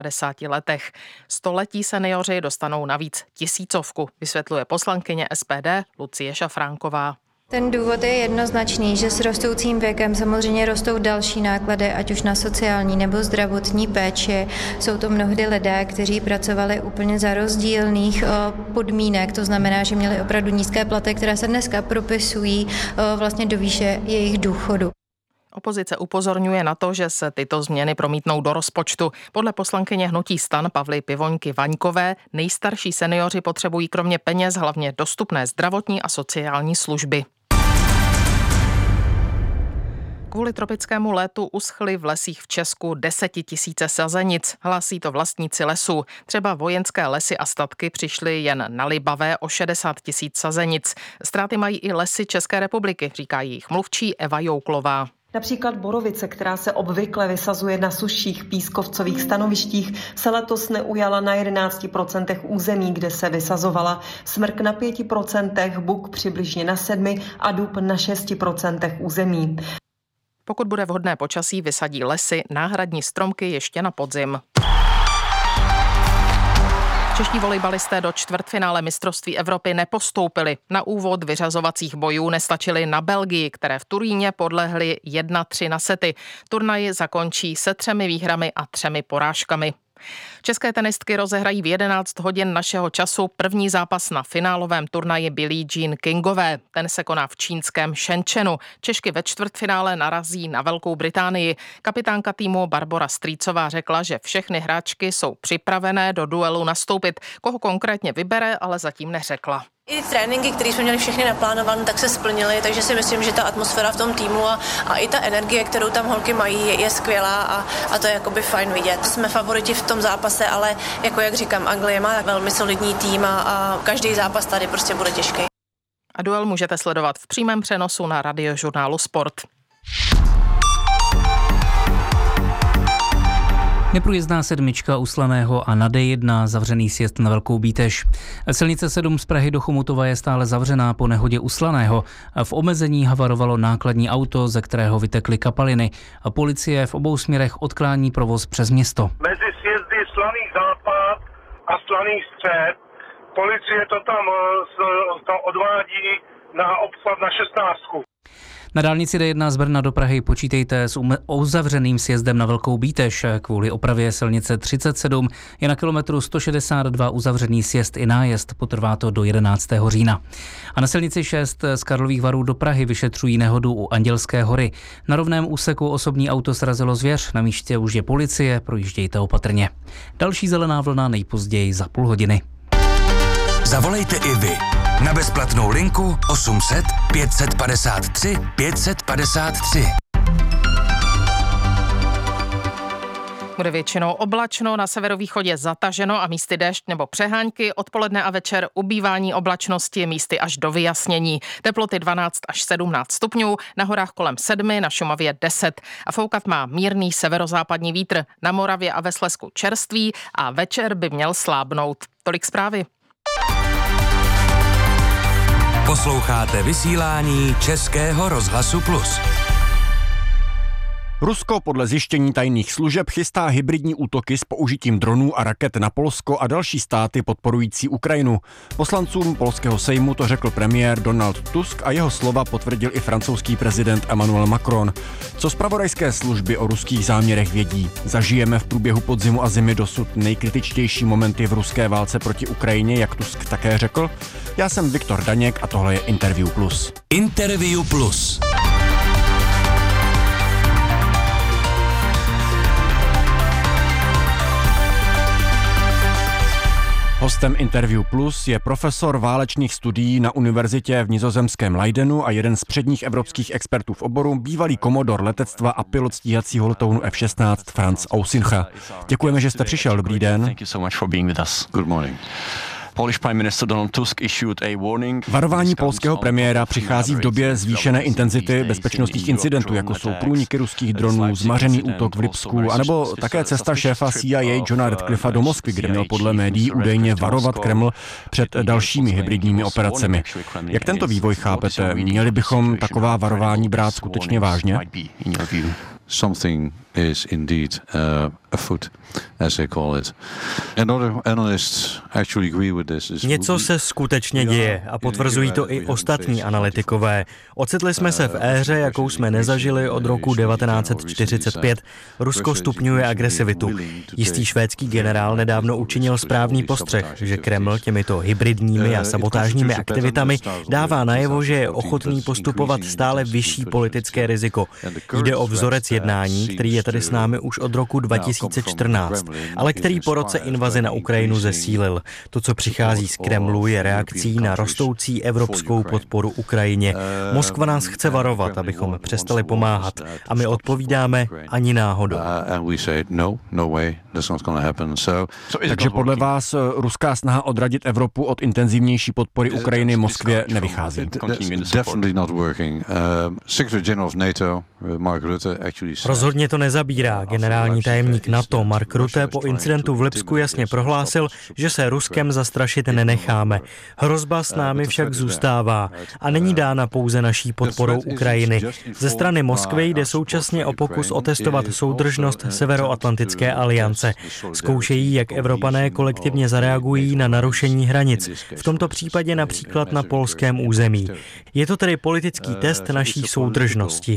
50 letech. 100letí seniori dostanou navíc 1000, vysvětluje poslankyně SPD Lucie Šafránková. Ten důvod je jednoznačný, že s rostoucím věkem samozřejmě rostou další náklady, ať už na sociální nebo zdravotní péči. Jsou to mnohdy lidé, kteří pracovali úplně za rozdílných podmínek, to znamená, že měli opravdu nízké platy, které se dneska propisují vlastně do výše jejich důchodu. Opozice upozorňuje na to, že se tyto změny promítnou do rozpočtu. Podle poslankyně hnutí STAN Pavly Pivoňky Vaňkové nejstarší seniori potřebují kromě peněz hlavně dostupné zdravotní a sociální služby. Kvůli tropickému létu uschly v lesích v Česku 10 000 sazenic, hlásí to vlastníci lesů. Třeba Vojenské lesy a statky přišly jen na Libavé o 60 000 sazenic. Ztráty mají i lesy České republiky, říká jejich mluvčí Eva Jouklová. Například borovice, která se obvykle vysazuje na sušších pískovcových stanovištích, se letos neujala na 11% území, kde se vysazovala. Smrk na 5%, buk přibližně na 7% a dub na 6% území. Pokud bude vhodné počasí, vysadí lesy náhradní stromky ještě na podzim. Čeští volejbalisté do čtvrtfinále mistrovství Evropy nepostoupili. Na úvod vyřazovacích bojů nestačili na Belgii, které v Turíně podlehly 1-3 na sety. Turnaj zakončí se 3 výhrami a 3 porážkami. České tenistky rozehrají v 11 hodin našeho času první zápas na finálovém turnaji Billie Jean Kingové. Ten se koná v čínském Shenzhenu. Češky ve čtvrtfinále narazí na Velkou Británii. Kapitánka týmu Barbora Strýcová řekla, že všechny hráčky jsou připravené do duelu nastoupit. Koho konkrétně vybere, ale zatím neřekla. I tréninky, které jsme měli všechny naplánované, tak se splnily, takže si myslím, že ta atmosféra v tom týmu a i ta energie, kterou tam holky mají, je skvělá a to je jakoby fajn vidět. Jsme favoriti v tom zápase, ale jako jak říkám, Anglie má velmi solidní tým a každý zápas tady prostě bude těžký. A duel můžete sledovat v přímém přenosu na Radiožurnálu Sport. Neprůjezdná sedmička u Slaného a na D1 zavřený sjezd na Velkou Bítež. Silnice 7 z Prahy do Chomutova je stále zavřená po nehodě u Slaného. V omezení havarovalo nákladní auto, ze kterého vytekly kapaliny. Policie v obou směrech odklání provoz přes město. Mezi sjezdy Slaný západ a Slaný střed policie to tam odvádí na obchvat na 16. Na dálnici D1 z Brna do Prahy počítejte s uzavřeným sjezdem na Velkou Bítež. Kvůli opravě silnice 37 je na kilometru 162 uzavřený sjezd i nájezd. Potrvá to do 11. října. A na silnici 6 z Karlových Varů do Prahy vyšetřují nehodu u Andělské hory. Na rovném úseku osobní auto srazilo zvěř. Na místě už je policie, projíždějte opatrně. Další zelená vlna nejpozději za půl hodiny. Zavolejte i vy na bezplatnou linku 800 553 553. Bude většinou oblačno, na severovýchodě zataženo a místy déšť nebo přehánky, odpoledne a večer ubývání oblačnosti, místy až do vyjasnění. Teploty 12 až 17 stupňů, na horách kolem 7, na Šumavě 10. A foukat má mírný severozápadní vítr, na Moravě a ve Slezsku čerstvý a večer by měl slábnout. Tolik zprávy. Posloucháte vysílání Českého rozhlasu Plus. Rusko podle zjištění tajných služeb chystá hybridní útoky s použitím dronů a raket na Polsko a další státy podporující Ukrajinu. Poslancům polského sejmu to řekl premiér Donald Tusk a jeho slova potvrdil i francouzský prezident Emmanuel Macron. Co zpravodajské služby o ruských záměrech vědí? Zažijeme v průběhu podzimu a zimy dosud nejkritičtější momenty v ruské válce proti Ukrajině, jak Tusk také řekl? Já jsem Viktor Daněk a tohle je Interview Plus. Interview Plus. Hostem Interview Plus je profesor válečných studií na univerzitě v nizozemském Leidenu a jeden z předních evropských expertů v oboru, bývalý komodor letectva a pilot stíhacího letounu F-16 Franz Ausincha. Děkujeme, že jste přišel. Dobrý den. Varování polského premiéra přichází v době zvýšené intenzity bezpečnostních incidentů, jako jsou průniky ruských dronů, zmařený útok v Lipsku, anebo také cesta šéfa CIA Johna Radcliffa do Moskvy, kde měl podle médií údajně varovat Kreml před dalšími hybridními operacemi. Jak tento vývoj chápete? Měli bychom taková varování brát skutečně vážně? is indeed afoot, as they call it. And other analysts actually agree with this. Něco se skutečně děje a potvrzují to i ostatní analytikové. Ocitli jsme se v éře, jakou jsme nezažili od roku 1945. Rusko stupňuje agresivitu. Jistý švédský generál nedávno učinil správný postřeh, že Kreml těmito hybridními a sabotážními aktivitami dává najevo, že je ochotný postupovat stále vyšší politické riziko. Jde o vzorec jednání, který je tady s námi už od roku 2014, ale který po roce invaze na Ukrajinu zesílil. To, co přichází z Kremlu, je reakcí na rostoucí evropskou podporu Ukrajině. Moskva nás chce varovat, abychom přestali pomáhat. A my odpovídáme ani náhodou. Takže podle vás ruská snaha odradit Evropu od intenzivnější podpory Ukrajiny Moskvě nevychází? Rozhodně to nezabírá. Generální tajemník NATO Mark Rutte po incidentu v Lipsku jasně prohlásil, že se Ruskem zastrašit nenecháme. Hrozba s námi však zůstává a není dána pouze naší podporou Ukrajiny. Ze strany Moskvy jde současně o pokus otestovat soudržnost Severoatlantické aliance. Zkoušejí, jak Evropané kolektivně zareagují na narušení hranic, v tomto případě například na polském území. Je to tedy politický test naší soudržnosti.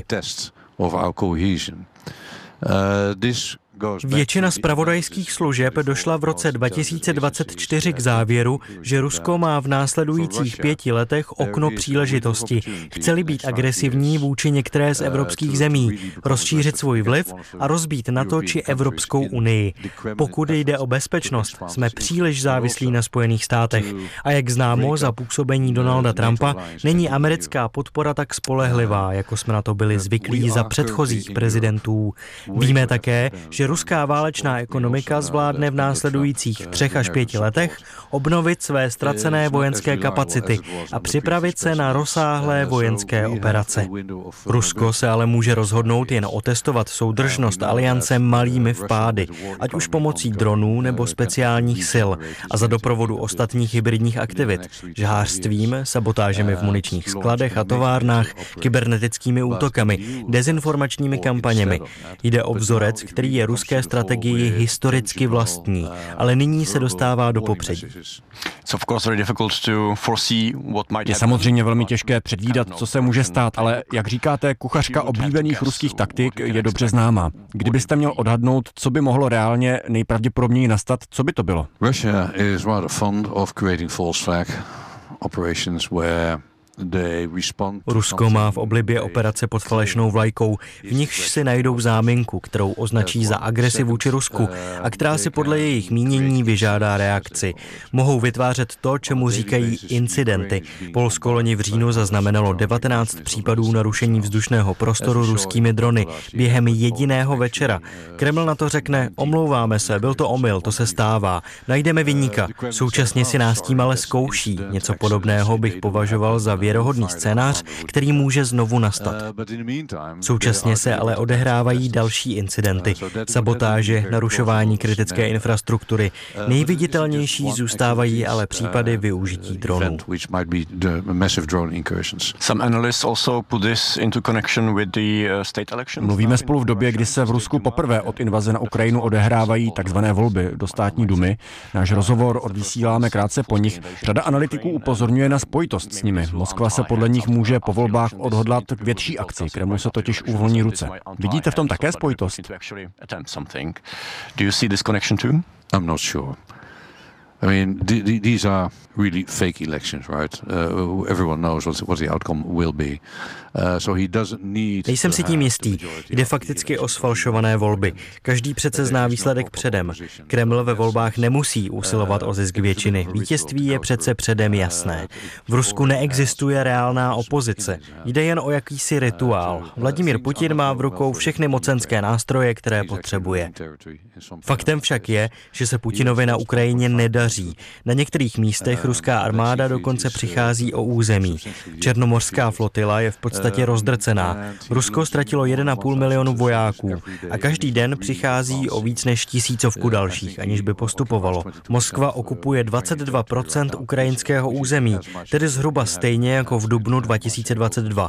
Většina zpravodajských služeb došla v roce 2024 k závěru, že Rusko má v následujících 5 letech okno příležitosti. Chce-li být agresivní vůči některé z evropských zemí, rozšířit svůj vliv a rozbít NATO či Evropskou unii. Pokud jde o bezpečnost, jsme příliš závislí na Spojených státech. A jak známo, za působení Donalda Trumpa není americká podpora tak spolehlivá, jako jsme na to byli zvyklí za předchozích prezidentů. Víme také, že ruská válečná ekonomika zvládne v následujících 3 až 5 letech obnovit své ztracené vojenské kapacity a připravit se na rozsáhlé vojenské operace. Rusko se ale může rozhodnout jen otestovat soudržnost aliance malými vpády, ať už pomocí dronů nebo speciálních sil a za doprovodu ostatních hybridních aktivit, žhářstvím, sabotážemi v muničních skladech a továrnách, kybernetickými útokami, dezinformačními kampaněmi. Jde o vzorec, který je ruské strategii historicky vlastní, ale nyní se dostává do popředí. Je samozřejmě velmi těžké předvídat, co se může stát, ale jak říkáte, kuchařka oblíbených ruských taktik je dobře známá. Kdybyste měl odhadnout, co by mohlo reálně nejpravděpodobněji nastat, co by to bylo? Russia is rather fond of creating false flag operations where Rusko má v oblibě operace pod falešnou vlajkou, v nichž si najdou záminku, kterou označí za agresi vůči Rusku a která si podle jejich mínění vyžádá reakci. Mohou vytvářet to, čemu říkají incidenty. Polsko loni v říjnu zaznamenalo 19 případů narušení vzdušného prostoru ruskými drony během jediného večera. Kreml na to řekne, omlouváme se, byl to omyl, to se stává, najdeme viníka. Současně si nás tím ale zkouší. Něco podobného bych považoval za věrohodný scénář, který může znovu nastat. Současně se ale odehrávají další incidenty. Sabotáže, narušování kritické infrastruktury. Nejviditelnější zůstávají ale případy využití dronů. Mluvíme spolu v době, kdy se v Rusku poprvé od invaze na Ukrajinu odehrávají takzvané volby do státní dumy. Náš rozhovor odvysíláme krátce po nich. Řada analytiků upozorňuje na spojitost s nimi. Moskva se podle nich může po volbách odhodlat k větší akci, Kremlu se totiž uvolní ruce. Vidíte v tom také spojitost? I'm not sure. I mean, these are really fake elections, right? Everyone knows what the outcome will be. So he doesn't need. Nejsem si tím jistý. Jde fakticky o sfalšované volby. Každý přece zná výsledek předem. Kreml ve volbách nemusí usilovat o zisk většiny. Vítězství je přece předem jasné. V Rusku neexistuje reálná opozice. Jde jen o jakýsi rituál. Vladimír Putin má v rukou všechny mocenské nástroje, které potřebuje. Faktem však je, že se Putinovi na Ukrajině nedaří nedaří. Na některých místech ruská armáda dokonce přichází o území. Černomořská flotila je v podstatě rozdrcená. Rusko ztratilo 1,5 milionu vojáků a každý den přichází o víc než 1000 dalších, aniž by postupovalo. Moskva okupuje 22% ukrajinského území, tedy zhruba stejně jako v dubnu 2022.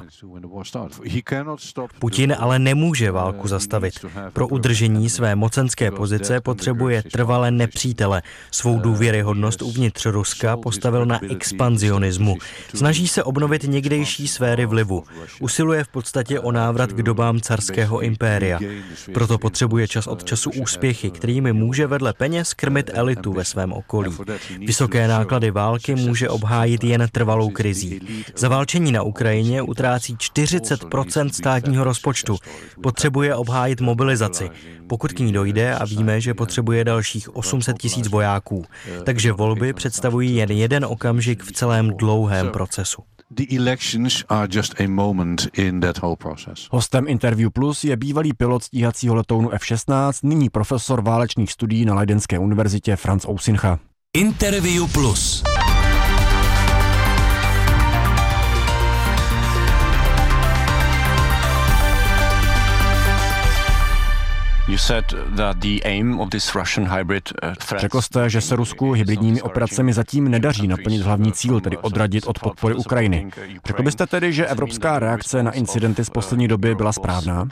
Putin ale nemůže válku zastavit. Pro udržení své mocenské pozice potřebuje trvale nepřítele. Svou důvěryhodnost uvnitř Ruska postavil na expanzionismu. Snaží se obnovit někdejší sféry vlivu. Usiluje v podstatě o návrat k dobám carského impéria. Proto potřebuje čas od času úspěchy, kterými může vedle peněz krmit elitu ve svém okolí. Vysoké náklady války může obhájit jen trvalou krizí. Za válčení na Ukrajině utrácí 40% státního rozpočtu. Potřebuje obhájit mobilizaci. Pokud k ní dojde, a víme, že potřebuje dalších 800 000 vojáků. Takže volby představují jen jeden okamžik v celém dlouhém procesu. Hostem Interview Plus je bývalý pilot stíhacího letounu F-16, nyní profesor válečných studií na Leidenské univerzitě Franz Ousincha. Interview Plus. Řekl jste, že se Rusku hybridními operacemi zatím nedaří naplnit hlavní cíl, tedy odradit od podpory Ukrajiny. Řekl byste tedy, že evropská reakce na incidenty z poslední doby byla správná?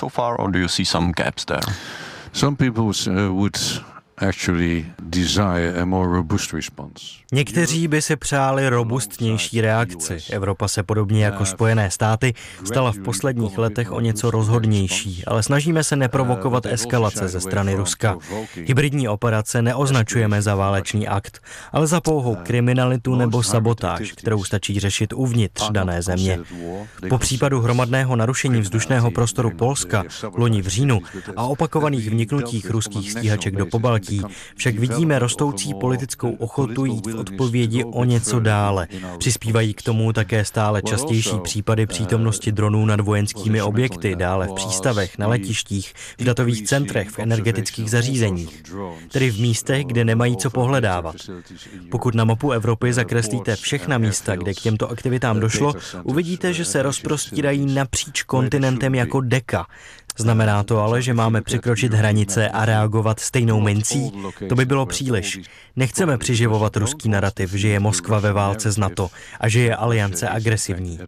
Někteří by si přáli robustnější reakci. Evropa se podobně jako Spojené státy stala v posledních letech o něco rozhodnější, ale snažíme se neprovokovat eskalace ze strany Ruska. Hybridní operace neoznačujeme za válečný akt, ale za pouhou kriminalitu nebo sabotáž, kterou stačí řešit uvnitř dané země. Po případu hromadného narušení vzdušného prostoru Polska loni v říjnu a opakovaných vniknutích ruských stíhaček do Pobaltí však vidíme rostoucí politickou ochotu jít v odpovědi o něco dále. Přispívají k tomu také stále častější případy přítomnosti dronů nad vojenskými objekty, dále v přístavech, na letištích, v datových centrech, v energetických zařízeních, tedy v místech, kde nemají co pohledávat. Pokud na mapu Evropy zakreslíte všechna místa, kde k těmto aktivitám došlo, uvidíte, že se rozprostírají napříč kontinentem jako deka. Znamená to ale, že máme překročit hranice a reagovat stejnou mincí? To by bylo příliš. Nechceme přiživovat ruský narrativ, že je Moskva ve válce s NATO a že je aliance agresivní.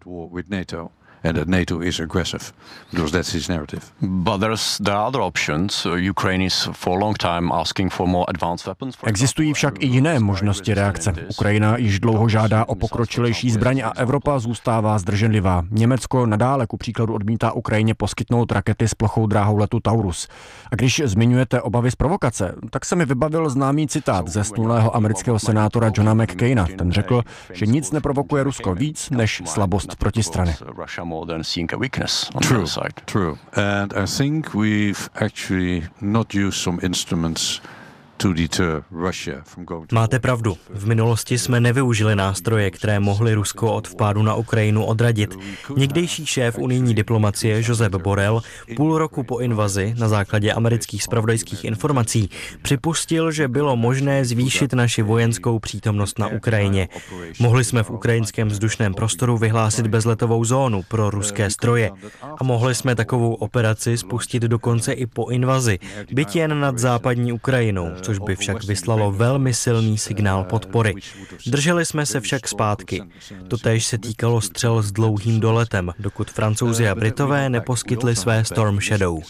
And that NATO is aggressive, because that's his narrative. But there are other options. Ukraine is for a long time asking for more advanced weapons. Existují však i jiné možnosti reakce. Ukrajina již dlouho žádá o pokročilejší zbraň a Evropa zůstává zdrženlivá. Německo nadále ku příkladu odmítá Ukrajině poskytnout rakety s plochou dráhou letu Taurus. A když zmiňujete obavy z provokace, tak se mi vybavil známý citát zesnulého amerického senátora Johna McCaina. Ten řekl, že nic neprovokuje Rusko víc než slabost protistrany. More than seeing a weakness on the other side. True. And I think we've actually not used some instruments to deter Russia from going to... Máte pravdu. V minulosti jsme nevyužili nástroje, které mohly Rusko od vpádu na Ukrajinu odradit. Někdejší šéf unijní diplomacie Josep Borrell půl roku po invazi na základě amerických zpravodajských informací připustil, že bylo možné zvýšit naši vojenskou přítomnost na Ukrajině. Mohli jsme v ukrajinském vzdušném prostoru vyhlásit bezletovou zónu pro ruské stroje a mohli jsme takovou operaci spustit dokonce i po invazi, byť jen nad západní Ukrajinou, což by však vyslalo velmi silný signál podpory. Drželi jsme se však zpátky. Totéž se týkalo střel s dlouhým doletem, dokud Francouzi a Britové neposkytli své Storm Shadow.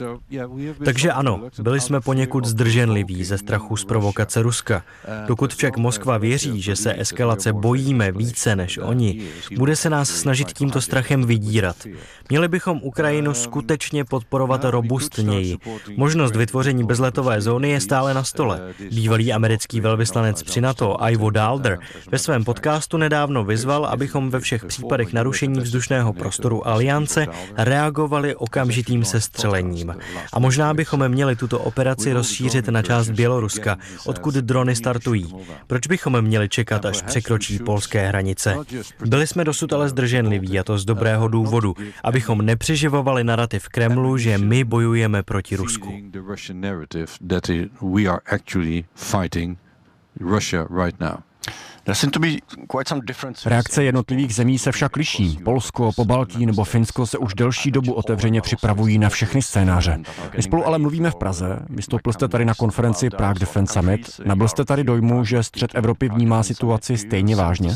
Takže ano, byli jsme poněkud zdrženliví ze strachu z provokace Ruska. Dokud však Moskva věří, že se eskalace bojíme více než oni, bude se nás snažit tímto strachem vydírat. Měli bychom Ukrajinu skutečně podporovat robustněji. Možnost vytvoření bezletové zóny je stále na stole. Bývalý americký velvyslanec při NATO Ivo Daalder ve svém podcastu nedávno vyzval, abychom ve všech případech narušení vzdušného prostoru aliance reagovali okamžitým sestřelením. A možná bychom měli tuto operaci rozšířit na část Běloruska, odkud drony startují. Proč bychom měli čekat, až překročí polské hranice? Byli jsme dosud ale zdrženliví, a to z dobrého důvodu, abychom nepřeživovali narrativ Kremlu, že my bojujeme proti Rusku. Russia right now. Reakce jednotlivých zemí se však liší. Polsko, Pobaltí nebo Finsko se už delší dobu otevřeně připravují na všechny scénáře. My spolu ale mluvíme v Praze. Vystoupil jste tady na konferenci Prague Defense Summit. Nabyl jste tady dojmu, že střed Evropy vnímá situaci stejně vážně?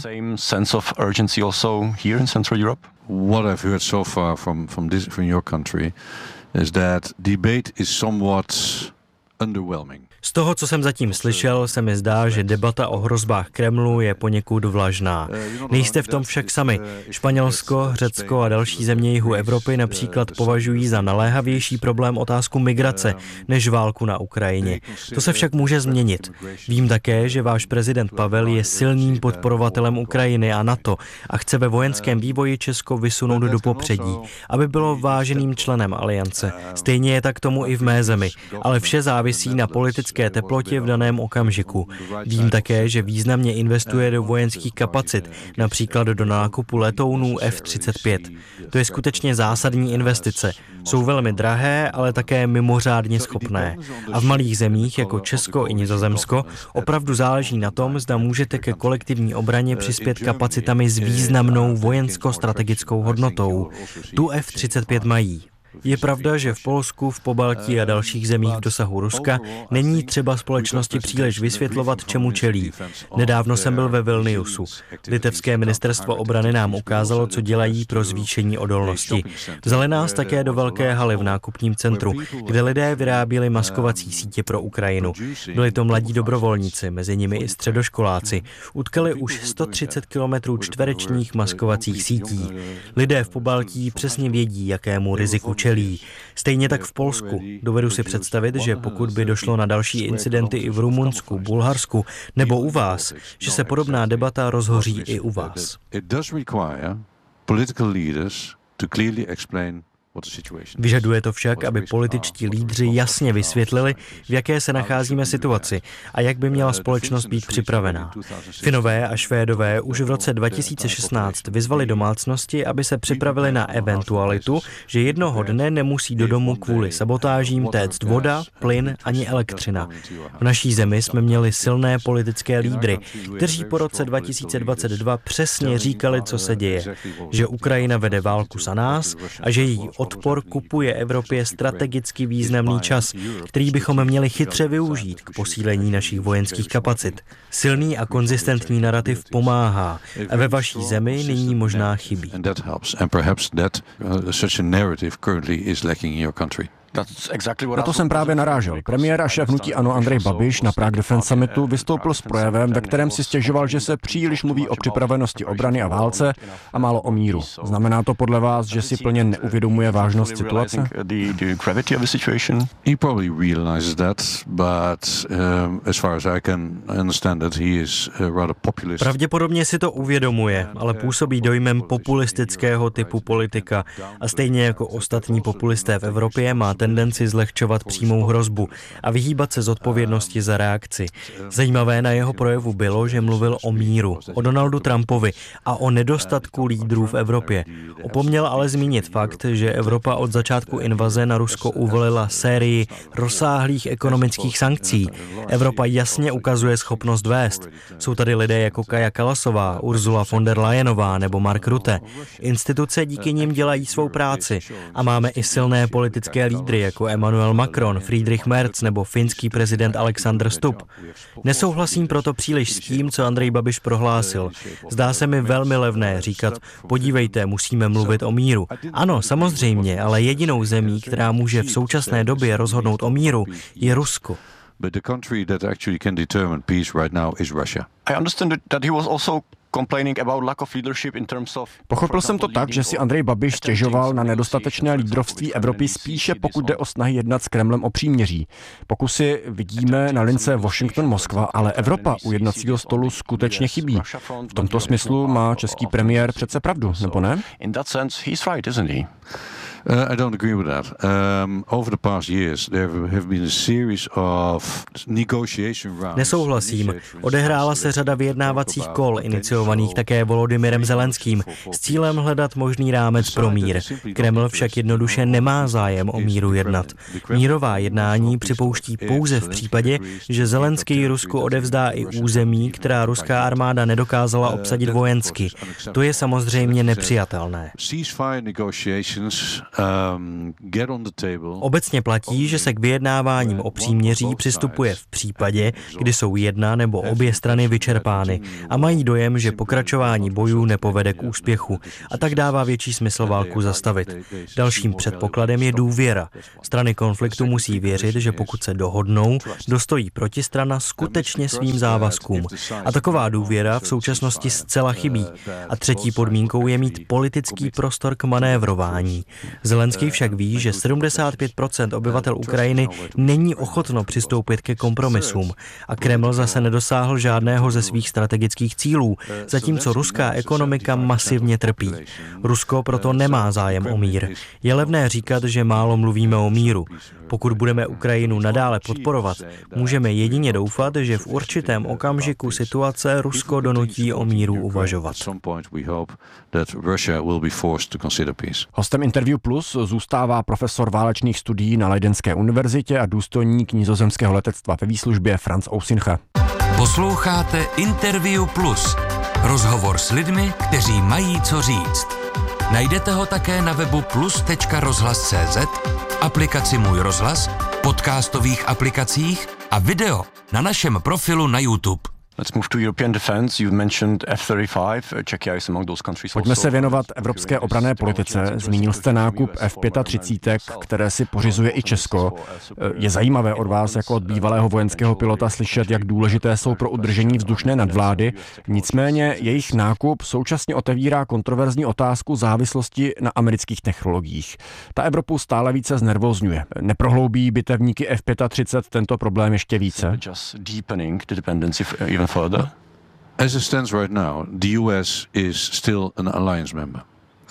What I've heard so far from your country is that debate is somewhat underwhelming. Z toho, co jsem zatím slyšel, se mi zdá, že debata o hrozbách Kremlu je poněkud vlažná. Nejste v tom však sami. Španělsko, Řecko a další země jihu Evropy například považují za naléhavější problém otázku migrace než válku na Ukrajině. To se však může změnit. Vím také, že váš prezident Pavel je silným podporovatelem Ukrajiny a NATO a chce ve vojenském vývoji Česko vysunout do popředí, aby bylo váženým členem aliance. Stejně je tak tomu i v mé zemi, ale vše závisí na politické teplotě v daném okamžiku. Vím také, že významně investuje do vojenských kapacit, například do nákupu letounů F-35. To je skutečně zásadní investice. Jsou velmi drahé, ale také mimořádně schopné. A v malých zemích, jako Česko i Nizozemsko, opravdu záleží na tom, zda můžete ke kolektivní obraně přispět kapacitami s významnou vojensko-strategickou hodnotou. Tu F-35 mají. Je pravda, že v Polsku, v Pobaltí a dalších zemích v dosahu Ruska není třeba společnosti příliš vysvětlovat, čemu čelí. Nedávno jsem byl ve Vilniusu. Litevské ministerstvo obrany nám ukázalo, co dělají pro zvýšení odolnosti. Vzali nás také do velké haly v nákupním centru, kde lidé vyráběli maskovací sítě pro Ukrajinu. Byli to mladí dobrovolníci, mezi nimi i středoškoláci. Utkali už 130 km čtverečních maskovacích sítí. Lidé v Pobaltí přesně vědí, jakému riziku čelí. Stejně tak v Polsku. Dovedu si představit, že pokud by došlo na další incidenty i v Rumunsku, Bulharsku nebo u vás, že se podobná debata rozhoří i u vás. Vyžaduje to však, aby političtí lídři jasně vysvětlili, v jaké se nacházíme situaci a jak by měla společnost být připravená. Finové a Švédové už v roce 2016 vyzvali domácnosti, aby se připravili na eventualitu, že jednoho dne nemusí do domu kvůli sabotážím téct voda, plyn ani elektřina. V naší zemi jsme měli silné politické lídry, kteří po roce 2022 přesně říkali, co se děje, že Ukrajina vede válku za nás a že její odpor kupuje Evropě strategicky významný čas, který bychom měli chytře využít k posílení našich vojenských kapacit. Silný a konzistentní narrativ pomáhá a ve vaší zemi nyní možná chybí. Na to jsem právě narážel. Premiér a šéf hnutí ANO Andrej Babiš na Prague Defense Summitu vystoupil s projevem, ve kterém si stěžoval, že se příliš mluví o připravenosti obrany a válce a málo o míru. Znamená to podle vás, že si plně neuvědomuje vážnost situace? Pravděpodobně si to uvědomuje, ale působí dojmem populistického typu politika a stejně jako ostatní populisté v Evropě má tendenci zlehčovat přímou hrozbu a vyhýbat se zodpovědnosti za reakci. Zajímavé na jeho projevu bylo, že mluvil o míru, o Donaldu Trumpovi a o nedostatku lídrů v Evropě. Opomněl ale zmínit fakt, že Evropa od začátku invaze na Rusko uvolila sérii rozsáhlých ekonomických sankcí. Evropa jasně ukazuje schopnost vést. Jsou tady lidé jako Kaja Kallasová, Ursula von der Leyenová nebo Mark Rutte. Instituce díky nim dělají svou práci a máme i silné politické lídry jako Emmanuel Macron, Friedrich Merz nebo finský prezident Alexander Stubb. Nesouhlasím proto příliš s tím, co Andrej Babiš prohlásil. Zdá se mi velmi levné říkat, podívejte, musíme mluvit o míru. Ano, samozřejmě, ale jedinou zemí, která může v současné době rozhodnout o míru, je Rusko. But the country that actually can determine peace right now is Russia. I understand that he was also Pochopil jsem to tak, že si Andrej Babiš stěžoval na nedostatečné lídrovství Evropy spíše pokud jde o snahy jednat s Kremlem o příměří. Pokusy vidíme na lince Washington-Moskva, ale Evropa u jednacího stolu skutečně chybí. V tomto smyslu má český premiér přece pravdu, nebo ne? I don't agree with that. Over the past years there have been a series of negotiation rounds. Nesouhlasím. Odehrála se řada vyjednávacích kol, iniciovaných také Volodymyrem Zelenským, s cílem hledat možný rámec pro mír. Kreml však jednoduše nemá zájem o míru jednat. Mírová jednání připouští pouze v případě, že Zelenský Rusku odevzdá i území, která ruská armáda nedokázala obsadit vojensky. To je samozřejmě nepřijatelné. Obecně platí, že se k vyjednáváním o příměří přistupuje v případě, kdy jsou jedna nebo obě strany vyčerpány a mají dojem, že pokračování bojů nepovede k úspěchu, a tak dává větší smysl válku zastavit. Dalším předpokladem je důvěra. Strany konfliktu musí věřit, že pokud se dohodnou, dostojí protistrana skutečně svým závazkům. A taková důvěra v současnosti zcela chybí. A třetí podmínkou je mít politický prostor k manévrování. Zelenský však ví, že 75% obyvatel Ukrajiny není ochotno přistoupit ke kompromisům a Kreml zase nedosáhl žádného ze svých strategických cílů, zatímco ruská ekonomika masivně trpí. Rusko proto nemá zájem o mír. Je levné říkat, že málo mluvíme o míru. Pokud budeme Ukrajinu nadále podporovat, můžeme jedině doufat, že v určitém okamžiku situace Rusko donutí o míru uvažovat. Hostem Interview Plus zůstává profesor válečných studií na Leidenské univerzitě a důstojník nizozemského letectva ve výslužbě Franz Ousincha. Posloucháte Interview Plus. Rozhovor s lidmi, kteří mají co říct. Najdete ho také na webu plus.rozhlas.cz, aplikaci Můj rozhlas, podcastových aplikacích a video na našem profilu na YouTube. Let's move to European defense. You mentioned F-35. Czechia is among those countries. Pojďme se věnovat evropské obranné politice. Zmínil jste nákup F-35, které si pořizuje i Česko. Je zajímavé od vás, jako od bývalého vojenského pilota, slyšet, jak důležité jsou pro udržení vzdušné nadvlády. Nicméně jejich nákup současně otevírá kontroverzní otázku závislosti na amerických technologiích. Ta Evropu stále více znervózňuje. Neprohloubí bitevníky F-35 tento problém ještě více? As it stands right now, the US is still an alliance member.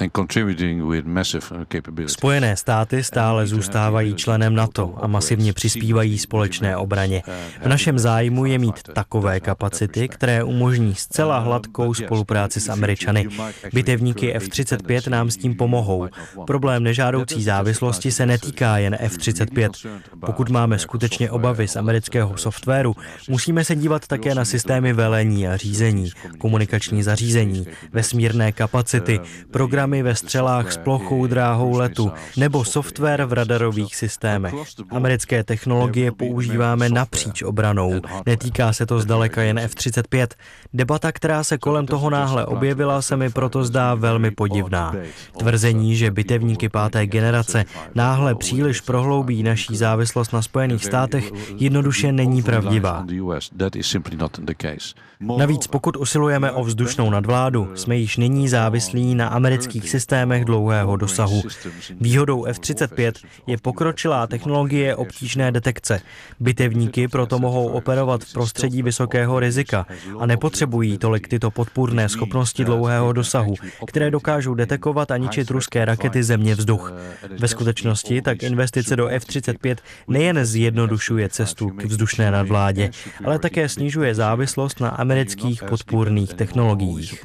Spojené státy stále zůstávají členem NATO a masivně přispívají společné obraně. V našem zájmu je mít takové kapacity, které umožní zcela hladkou spolupráci s Američany. Bitevníky F-35 nám s tím pomohou. Problém nežádoucí závislosti se netýká jen F-35. Pokud máme skutečně obavy z amerického softwaru, musíme se dívat také na systémy velení a řízení, komunikační zařízení, vesmírné kapacity, programy ve střelách s plochou dráhou letu nebo software v radarových systémech. Americké technologie používáme napříč obranou. Netýká se to zdaleka jen F-35. Debata, která se kolem toho náhle objevila, se mi proto zdá velmi podivná. Tvrzení, že bitevníky 5. generace náhle příliš prohloubí naší závislost na Spojených státech, jednoduše není pravdivá. Navíc pokud usilujeme o vzdušnou nadvládu, jsme již nyní závislí na amerických systémech dlouhého dosahu. Výhodou F-35 je pokročilá technologie obtížné detekce. Bitevníky proto mohou operovat v prostředí vysokého rizika a nepotřebují tolik tyto podpůrné schopnosti dlouhého dosahu, které dokážou detekovat a ničit ruské rakety země-vzduch. Ve skutečnosti tak investice do F-35 nejen zjednodušuje cestu k vzdušné nadvládě, ale také snižuje závislost na amerických podpůrných technologiích.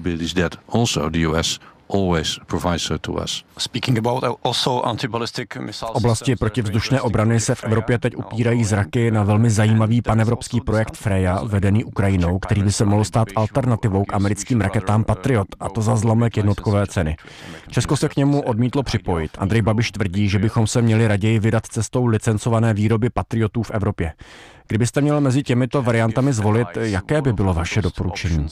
V oblasti protivzdušné obrany se v Evropě teď upírají zraky na velmi zajímavý panevropský projekt Freja, vedený Ukrajinou, který by se mohl stát alternativou k americkým raketám Patriot, a to za zlomek jednotkové ceny. Česko se k němu odmítlo připojit. Andrej Babiš tvrdí, že bychom se měli raději vydat cestou licencované výroby Patriotů v Evropě. Kdybyste měl mezi těmito variantami zvolit, jaké by bylo vaše doporučení?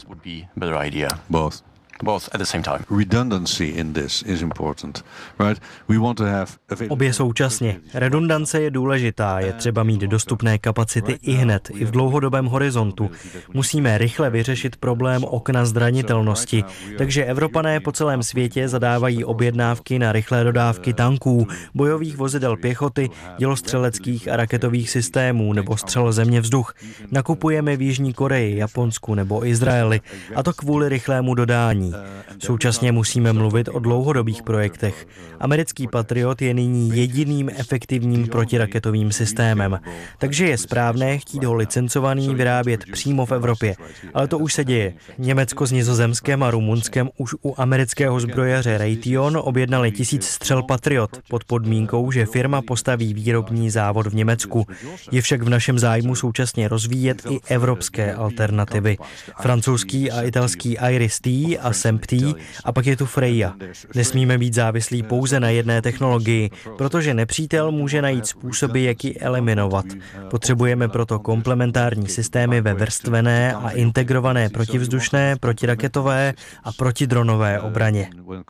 Both at the same time. Redundancy in this is important, right? We want to have obě současně. Redundance je důležitá, je třeba mít dostupné kapacity ihned, i v dlouhodobém horizontu. Musíme rychle vyřešit problém okna zranitelnosti, takže Evropané po celém světě zadávají objednávky na rychlé dodávky tanků, bojových vozidel pěchoty, dělostřeleckých a raketových systémů nebo střel země-vzduch. Nakupujeme v Jižní Koreji, Japonsku nebo Izraeli, a to kvůli rychlému dodání. zbraní. Současně musíme mluvit o dlouhodobých projektech. Americký Patriot je nyní jediným efektivním protiraketovým systémem, takže je správné chtít ho licencovaný vyrábět přímo v Evropě. Ale to už se děje. Německo s Nizozemskem a Rumunskem už u amerického zbrojaře Raytheon objednali 1000 střel Patriot pod podmínkou, že firma postaví výrobní závod v Německu. Je však v našem zájmu současně rozvíjet i evropské alternativy. Francouzský a italský Iris-T a Semp-T a pak je tu Freya. Nesmíme být závislí pouze na jedné technologii, protože nepřítel může najít způsoby, jak ji eliminovat. Potřebujeme proto komplementární systémy ve vrstvené a integrované protivzdušné, protiraketové a protidronové obraně.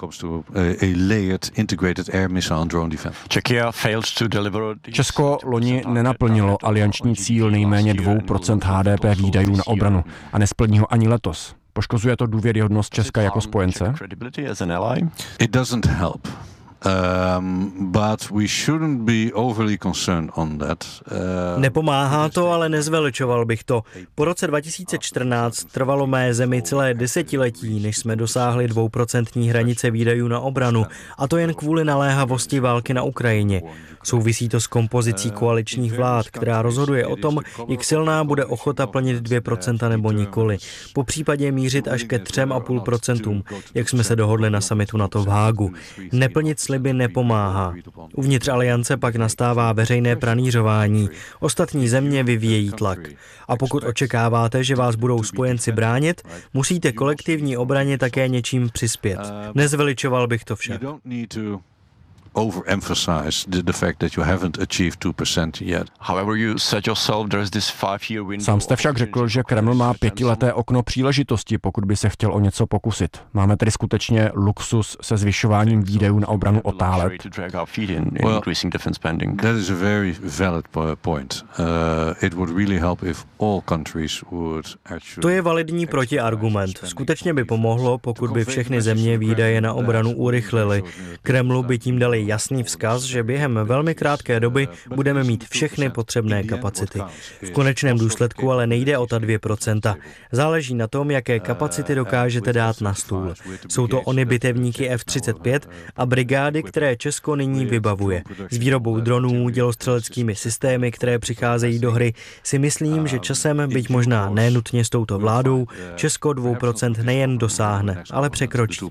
Česko loni nenaplnilo alianční cíl nejméně 2% HDP výdajů na obranu a nesplní ho ani letos. Poškozuje to důvěryhodnost Česka jako spojence? It doesn't help. But we shouldn't be overly concerned on that. Nepomáhá to, ale nezveličoval bych to. Po roce 2014 trvalo mé zemi celé desetiletí, než jsme dosáhli 2% hranice výdajů na obranu, a to jen kvůli naléhavosti války na Ukrajině. Souvisí to s kompozicí koaličních vlád, která rozhoduje o tom, jak silná bude ochota plnit 2% nebo nikoli. Po případě mířit až ke 3,5%, jak jsme se dohodli na summitu NATO v Hágu. Neplnit sliby nepomáhá. Uvnitř aliance pak nastává veřejné pranýřování. Ostatní země vyvíjejí tlak. A pokud očekáváte, že vás budou spojenci bránit, musíte kolektivní obraně také něčím přispět. Nezveličoval bych to však. Overemphasize the fact that you haven't achieved 2% yet. However, you said yourself there is this 5-year window. Sám jste však řekl, že Kreml má 5leté okno příležitosti, pokud by se chtěl o něco pokusit. Máme tedy skutečně luxus se zvyšováním výdajů na obranu otálet? Well, that is a very valid point. It would really help if all countries would actually. To je validní protiargument. Skutečně by pomohlo, pokud by všechny země výdaje na obranu urychlily. Kremlu by tím dali jasný vzkaz, že během velmi krátké doby budeme mít všechny potřebné kapacity. V konečném důsledku ale nejde o ta 2%. Záleží na tom, jaké kapacity dokážete dát na stůl. Jsou to ony bitevníky F-35 a brigády, které Česko nyní vybavuje. S výrobou dronů, dělostřeleckými systémy, které přicházejí do hry, si myslím, že časem, byť možná nenutně s touto vládou, Česko 2% nejen dosáhne, ale překročí.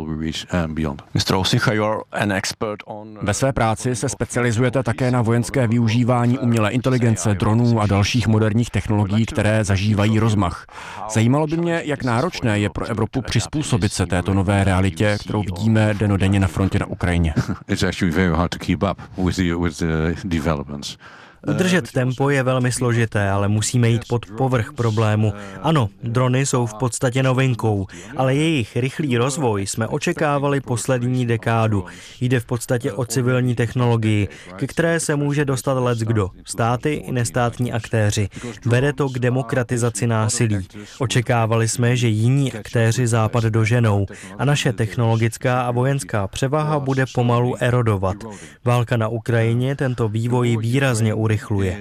Ve své práci se specializujete také na vojenské využívání umělé inteligence, dronů a dalších moderních technologií, které zažívají rozmach. Zajímalo by mě, jak náročné je pro Evropu přizpůsobit se této nové realitě, kterou vidíme dennodenně na frontě na Ukrajině. Udržet tempo je velmi složité, ale musíme jít pod povrch problému. Ano, drony jsou v podstatě novinkou, ale jejich rychlý rozvoj jsme očekávali poslední dekádu. Jde v podstatě o civilní technologii, ke které se může dostat leckdo, státy i nestátní aktéři. Vede to k demokratizaci násilí. Očekávali jsme, že jiní aktéři západ doženou a naše technologická a vojenská převaha bude pomalu erodovat. Válka na Ukrajině tento vývoj výrazně urychluje.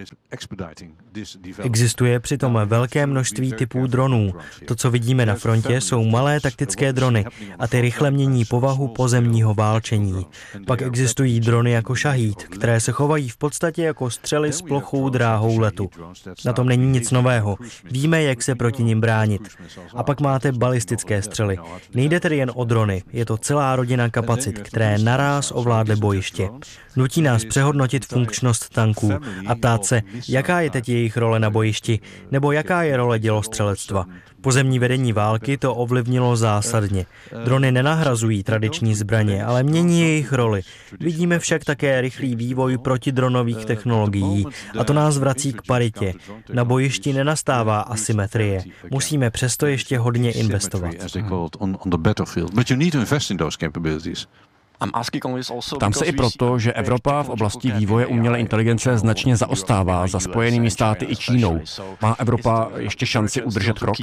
Existuje přitom velké množství typů dronů. To, co vidíme na frontě, jsou malé taktické drony a ty rychle mění povahu pozemního válčení. Pak existují drony jako Šahíd, které se chovají v podstatě jako střely s plochou dráhou letu. Na tom není nic nového. Víme, jak se proti nim bránit. A pak máte balistické střely. Nejde tedy jen o drony, je to celá rodina kapacit, které naráz ovládly bojiště. Nutí nás přehodnotit funkčnost tanků a ptát se, jaká je teď jejich role na bojišti, nebo jaká je role dělostřelectva. Pozemní vedení války to ovlivnilo zásadně. Drony nenahrazují tradiční zbraně, ale mění jejich roli. Vidíme však také rychlý vývoj protidronových technologií a to nás vrací k paritě. Na bojišti nenastává asymetrie. Musíme přesto ještě hodně investovat. Ptám se i proto, že Evropa v oblasti vývoje umělé inteligence značně zaostává za Spojenými státy i Čínou. Má Evropa ještě šanci udržet krok?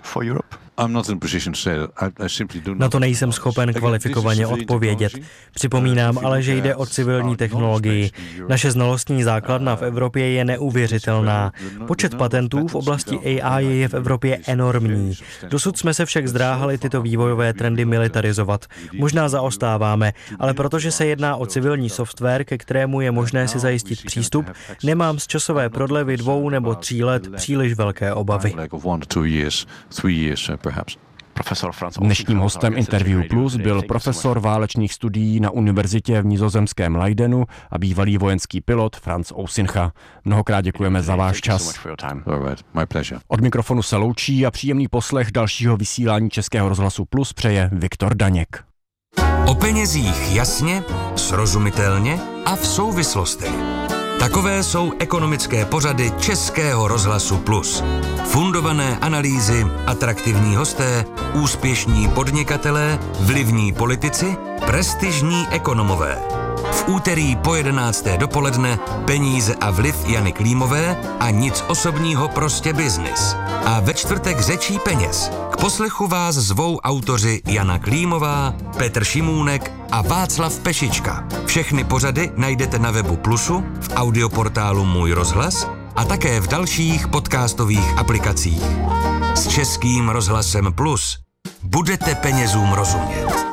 Na to nejsem schopen kvalifikovaně odpovědět. Připomínám ale, že jde o civilní technologii. Naše znalostní základna v Evropě je neuvěřitelná. Počet patentů v oblasti AI je v Evropě enormní. Dosud jsme se však zdráhali tyto vývojové trendy militarizovat. Možná zaostáváme, ale protože se jedná o civilní software, ke kterému je možné si zajistit přístup, nemám z časové prodlevy 2 nebo 3 let příliš velké obavy. Dnešním hostem Interview Plus byl profesor válečných studií na univerzitě v nizozemském Leidenu a bývalý vojenský pilot Franz Ousincha. Mnohokrát děkujeme za váš čas. Od mikrofonu se loučí a příjemný poslech dalšího vysílání Českého rozhlasu Plus přeje Viktor Daněk. O penězích jasně, srozumitelně a v souvislostech. Takové jsou ekonomické pořady Českého rozhlasu Plus. Fundované analýzy, atraktivní hosté, úspěšní podnikatelé, vlivní politici, prestižní ekonomové. V úterý po 11. dopoledne Peníze a vliv Jany Klímové a nic osobního, prostě biznis. A ve čtvrtek Řečí peněz. K poslechu vás zvou autoři Jana Klímová, Petr Šimůnek a Václav Pešička. Všechny pořady najdete na webu Plusu, v audioportálu Můj rozhlas a také v dalších podcastových aplikacích. S Českým rozhlasem Plus budete penězům rozumět.